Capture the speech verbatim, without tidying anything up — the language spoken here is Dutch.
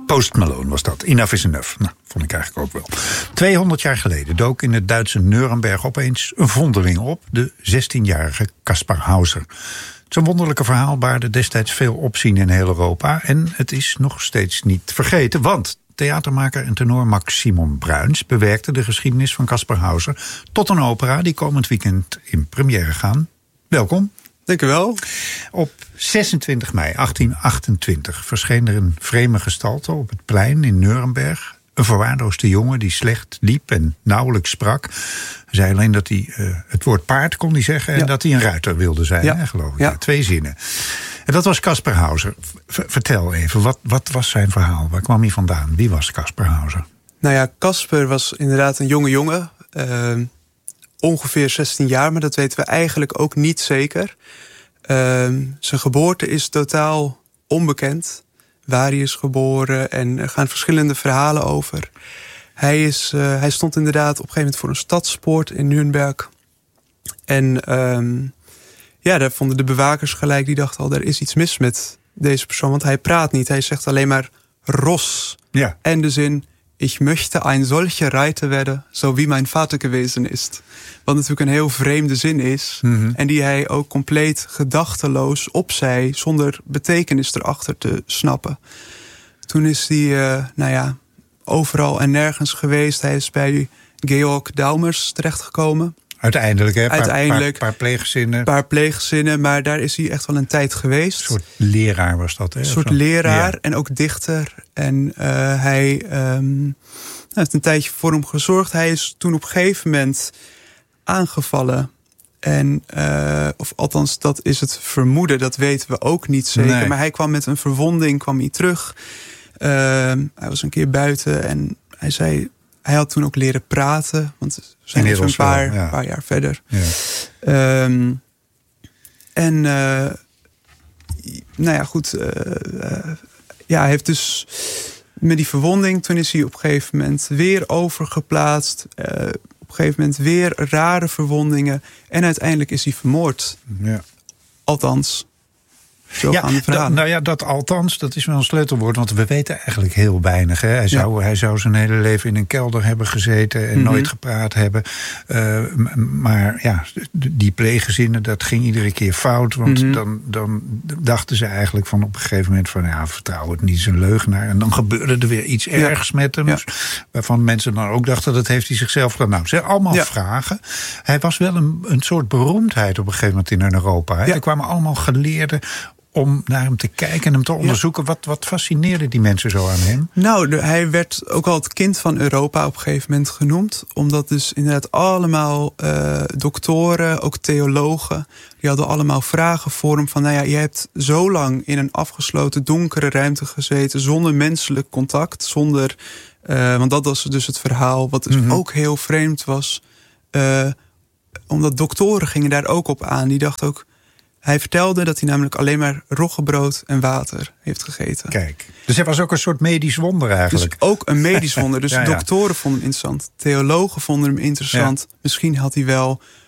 Post Malone was dat. Enough is enough. Nou, vond ik eigenlijk ook wel. tweehonderd jaar geleden dook in het Duitse Nuremberg opeens een vondeling op. De zestienjarige Kaspar Hauser. Zijn wonderlijke verhaal baarde destijds veel opzien in heel Europa. En het is nog steeds niet vergeten. Want theatermaker en tenor Max Simon Bruins bewerkte de geschiedenis van Kaspar Hauser tot een opera die komend weekend in première gaan. Welkom. Dank u wel. Op zesentwintig mei achttien achtentwintig verscheen er een vreemde gestalte op het plein in Nuremberg. Een verwaarloosde jongen die slecht liep en nauwelijks sprak. Hij zei alleen dat hij uh, het woord paard kon hij zeggen en ja. dat hij een ruiter wilde zijn, ja. hè, geloof ik. Ja. Ja, twee zinnen. En dat was Kaspar Hauser. V- vertel even, wat, wat was zijn verhaal? Waar kwam hij vandaan? Wie was Kaspar Hauser? Nou ja, Kaspar was inderdaad een jonge jongen. Uh, ongeveer zestien jaar, maar dat weten we eigenlijk ook niet zeker. Uh, zijn geboorte is totaal onbekend. Waar hij is geboren en er gaan verschillende verhalen over. Hij, is, uh, hij stond inderdaad op een gegeven moment voor een stadspoort in Nuremberg. En um, ja, daar vonden de bewakers gelijk, die dachten al, er is iets mis met deze persoon. Want hij praat niet, hij zegt alleen maar Ross. Ja. En de zin, ich möchte ein solcher Reiter werden, zo wie mijn vader gewesen ist. Wat natuurlijk een heel vreemde zin is. Mm-hmm. En die hij ook compleet gedachteloos opzei, zonder betekenis erachter te snappen. Toen is hij, uh, nou ja, overal en nergens geweest. Hij is bij Georg Daumers terechtgekomen. Uiteindelijk, hè? Uiteindelijk. Een paar, paar pleeggezinnen. Een paar pleeggezinnen, maar daar is hij echt wel een tijd geweest. Een soort leraar was dat, hè? Een soort leraar ja. en ook dichter. En uh, hij um, heeft een tijdje voor hem gezorgd. Hij is toen op een gegeven moment aangevallen. En, uh, of althans, dat is het vermoeden. Dat weten we ook niet zeker. Nee. Maar hij kwam met een verwonding, kwam hij terug. Uh, hij was een keer buiten en hij zei... Hij had toen ook leren praten, want we zijn even een paar, wel, ja. paar jaar verder. Ja. Um, en uh, nou ja, goed. Uh, uh, ja, hij heeft dus met die verwonding, toen is hij op een gegeven moment weer overgeplaatst. Uh, op een gegeven moment weer rare verwondingen. En uiteindelijk is hij vermoord. Ja. Althans. Zo ja, da, nou ja, dat althans, dat is wel een sleutelwoord, want we weten eigenlijk heel weinig. Hè. Hij, zou, ja. hij zou zijn hele leven in een kelder hebben gezeten en mm-hmm. nooit gepraat hebben. Uh, maar ja, die pleeggezinnen, dat ging iedere keer fout. Want mm-hmm. dan, dan dachten ze eigenlijk van op een gegeven moment van ja, vertrouw het niet, is een leugenaar. En dan gebeurde er weer iets ergs ja. met hem. Ja. Waarvan mensen dan ook dachten, dat heeft hij zichzelf gedaan. Nou, ze allemaal ja. vragen. Hij was wel een, een soort beroemdheid op een gegeven moment in Europa. Ja. Er kwamen allemaal geleerden om naar hem te kijken en hem te onderzoeken. Ja. Wat, wat fascineerde die mensen zo aan hem? Nou, de, hij werd ook al het kind van Europa op een gegeven moment genoemd. Omdat dus inderdaad allemaal uh, doktoren, ook theologen, die hadden allemaal vragen voor hem van, nou ja, je hebt zo lang in een afgesloten donkere ruimte gezeten, zonder menselijk contact, zonder, uh, want dat was dus het verhaal, wat dus mm-hmm. ook heel vreemd was. Uh, omdat doktoren gingen daar ook op aan. Die dachten ook, hij vertelde dat hij namelijk alleen maar roggebrood en water heeft gegeten. Kijk, dus hij was ook een soort medisch wonder eigenlijk. Dus ook een medisch wonder. Dus ja, ja. doktoren vonden hem interessant. Theologen vonden hem interessant. Ja. Misschien had hij wel